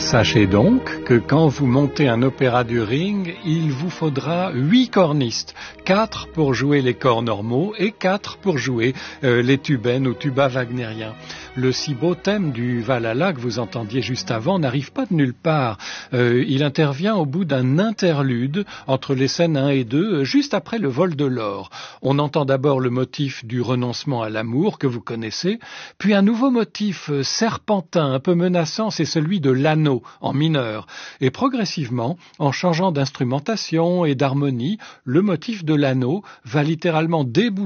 Sachez donc que quand vous montez un opéra du Ring, il vous faudra 8 cornistes, 4 pour jouer les corps normaux et 4 pour jouer les tubaines ou tubas wagnériens. Le si beau thème du Valhalla que vous entendiez juste avant n'arrive pas de nulle part. Il intervient au bout d'un interlude entre les scènes 1 et 2, juste après le vol de l'or. On entend d'abord le motif du renoncement à l'amour que vous connaissez, puis un nouveau motif serpentin, un peu menaçant, c'est celui de l'anneau en mineur. Et progressivement, en changeant d'instrumentation et d'harmonie, le motif de l'anneau va littéralement déboucher